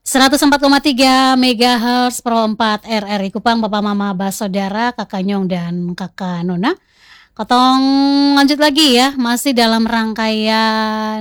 104,3 MHz Pro 4 RRI Kupang, Bapak Mama Basodara, Kakak Nyong dan Kakak Nona. Kotong lanjut lagi ya, masih dalam rangkaian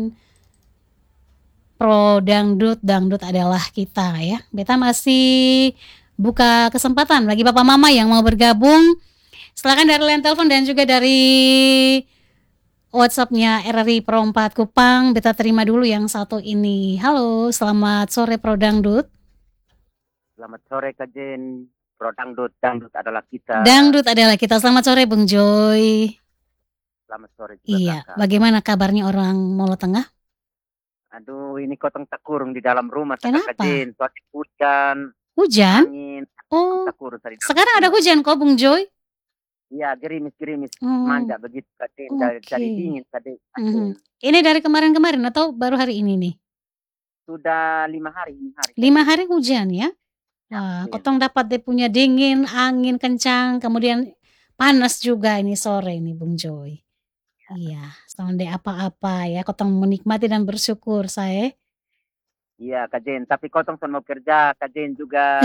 Pro Dangdut, Dangdut adalah kita ya. Beta masih buka kesempatan bagi Bapak Mama yang mau bergabung. Silakan dari line telepon dan juga dari WhatsApp-nya RRI Pro 4 Kupang. Beta terima dulu yang satu ini. Halo, selamat sore Pro Dangdut. Selamat sore Kak Jen. Pro Dangdut, Dangdut adalah kita. Dangdut adalah kita. Selamat sore Bung Joy. Selamat sore juga Iya, Kakak. bagaimana kabarnya orang Molo Tengah? Aduh, ini kotong takurung di dalam rumah. Kenapa? Kak Jen, soalnya hujan, Hujan? angin. Oh, Takurung tadi dalam sekarang ada rumah. hujan kok Bung Joy? Iya, gerimis-gerimis Oh, manja begitu Kak Jen. Jadi oke. dingin Kak Jen. Ini dari kemarin-kemarin atau baru hari ini nih? Sudah 5 hari. 5 hari hujan ya? Wah, Jen. kotong dapat dia punya dingin, angin kencang, kemudian panas juga ini sore ini Bung Joy. Iya, sonde apa-apa ya, kotong menikmati dan bersyukur saya. Iya Kak Jen, tapi kotong mau kerja Kak Jen juga.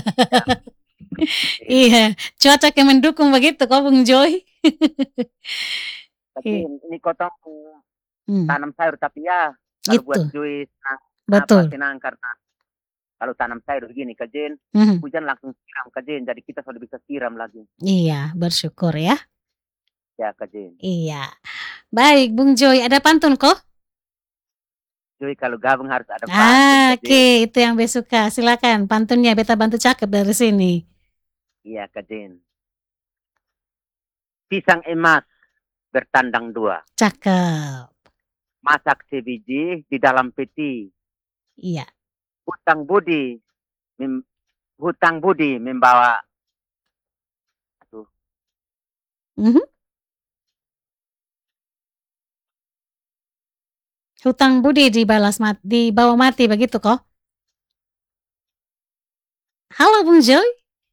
Iya, cuaca yang mendukung begitu kok Bung Joy. Kak Jen, ini kotong tanam sayur tapi ya kalau Gitu. buat juis Betul. senang karena kalau tanam sayur begini Kak Jen, hujan langsung siram Kak Jen, jadi kita sudah bisa siram lagi. Iya, bersyukur ya. Ya Kak Jen. Iya. Baik Bung Joy, ada pantun kok? Joy kalau gabung harus ada pantun. Oke, itu yang Be suka. Silakan pantunnya, beta bantu cakep dari sini. Iya Kak Jen. Pisang emas bertandang 2. Cakep. Masak sebiji di dalam peti. Iya. Hutang budi membawa. Aduh. Hutang budi dibawa mati begitu kok? Halo Bung Joy.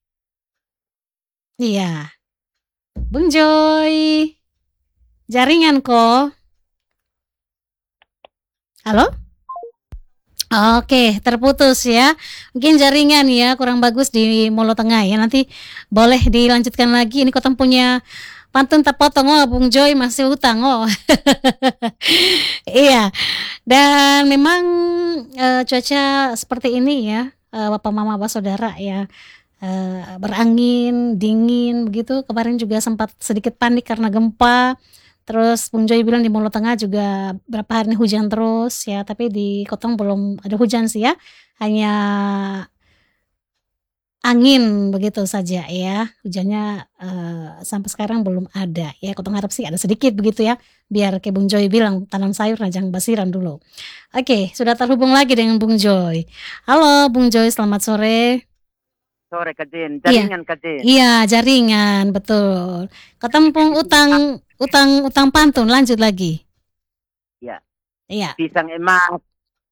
Iya. Bung Joy. Jaringan kok. Halo? Oke, terputus ya. Mungkin jaringan ya kurang bagus di Molo Tengah ya. Nanti boleh dilanjutkan lagi. Ini kotong punya pantun tak potong Bung Joy masih hutang Iya. Dan memang cuaca seperti ini ya, Bapak Mama Saudara ya. Berangin, dingin begitu. Kemarin juga sempat sedikit panik karena gempa. Terus Bung Joy bilang di Molo Tengah juga berapa hari ini hujan terus ya, tapi di Kotong belum ada hujan sih ya, hanya angin begitu saja ya, hujannya sampai sekarang belum ada ya. Kotong harap sih ada sedikit begitu ya, biar kayak Bung Joy bilang tanam sayur jangan basiran dulu. Oke, sudah terhubung lagi dengan Bung Joy. Halo Bung Joy, selamat sore. Sore Kak Jen, jaringan Kak Jen. Iya, jaringan, betul. Ketempung utang pantun, lanjut lagi. Iya. Iya. Pisang emas.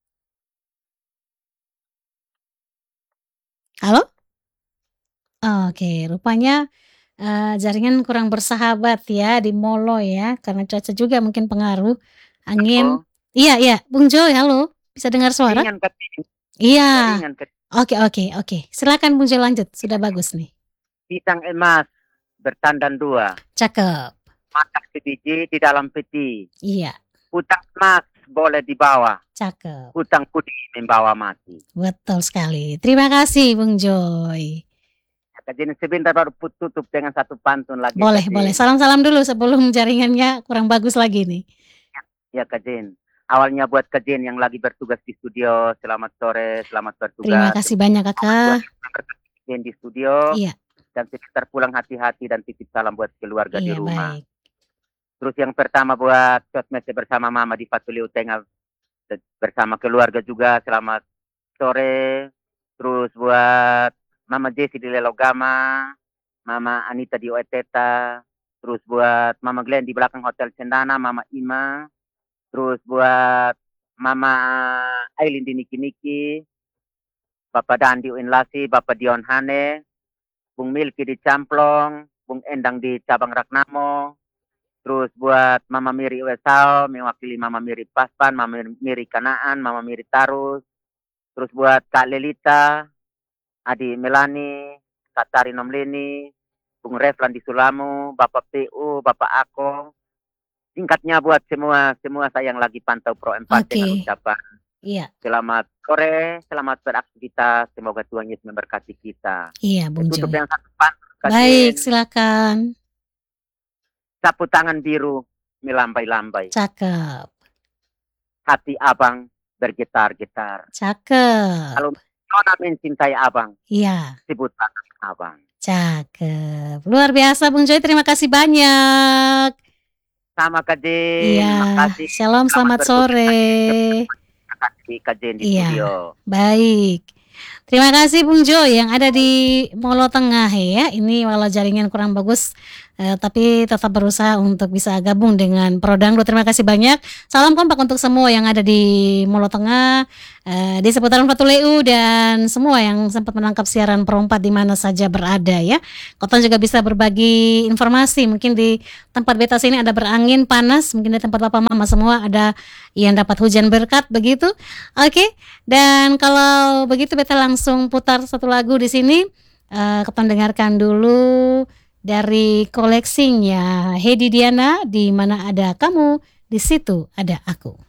Halo? Oke, rupanya jaringan kurang bersahabat ya di Molo ya, karena cuaca juga mungkin pengaruh angin. Halo? Iya, Bung Joy, halo, bisa dengar suara? Jaringan Kak Jen. Iya. Jaringan Kak Jen. Oke. Silakan Bung Joy lanjut, sudah bagus nih. Pisang emas bertandan 2. Cakep. Masak sebiji di dalam peti. Iya. Hutang emas boleh dibawa. Cakep. Hutang budi membawa mati. Betul sekali. Terima kasih Bung Joy. Kak Jen, sebentar baru tutup dengan satu pantun lagi. Boleh. Salam-salam dulu sebelum jaringannya kurang bagus lagi nih. Ya Kak Jen. Awalnya buat Kak Jen yang lagi bertugas di studio, selamat sore, selamat bertugas. Terima kasih banyak Kakak. Jen di studio. Iya. Dan sekitar pulang hati-hati dan titip salam buat keluarga di rumah. Baik. Terus yang pertama buat Sosmed bersama Mama di Patuliu Tengah bersama keluarga juga, selamat sore. Terus buat Mama Jessie di Lelogama, Mama Anita di Oeteta, terus buat Mama Glenn di belakang Hotel Cendana, Mama Ima, terus buat Mama Aileen di Niki-Niki, Bapak Dandi Uinlasi, Bapak Dion Hane, Bung Milky di Camplong, Bung Endang di Cabang Ragnamo, terus buat Mama Miri Wesau, mewakili Mama Miri Paspan, Mama Miri Kanaan, Mama Miri Tarus, terus buat Kak Lelita, Adi Melani, Kak Tari Nomleni, Bung Reflan di Sulamu, Bapak PU, Bapak Ako. Singkatnya buat semua saya yang lagi pantau Pro 4 dengan Oke. ucapan Iya. selamat sore, selamat beraktivitas, semoga Tuhan Yesus memberkati kita. Iya, Bung Tutup Joy. yang satu pan, Baik, Kajen, silakan. sapu tangan biru, melambai-lambai. Cakep. Hati abang bergetar-getar. Cakep. Kalau Nona mencintai abang, Iya, sebut abang. cakep. Luar biasa Bung Joy, terima kasih banyak. Sama Iya, Kajen, makasih. shalom, Selamat selamat bertugas sore. kasih Kajen di Iya, studio. baik. Terima kasih Bung Joy yang ada di Molo Tengah ya. Ini walau jaringan kurang bagus, tapi tetap berusaha untuk bisa gabung dengan Prodangdo. Terima kasih banyak. Salam kompak untuk semua yang ada di Molo Tengah, di seputaran Fatuleu dan semua yang sempat menangkap siaran Pro 4 di mana saja berada ya. Koton juga bisa berbagi informasi. Mungkin di tempat beta sini ada berangin panas, mungkin di tempat Bapak Mama semua ada yang dapat hujan berkat begitu. Oke. Dan kalau begitu beta langsung putar satu lagu di sini. Kita dengarkan dulu dari koleksinya Hedi Diana, di mana ada kamu, di situ ada aku.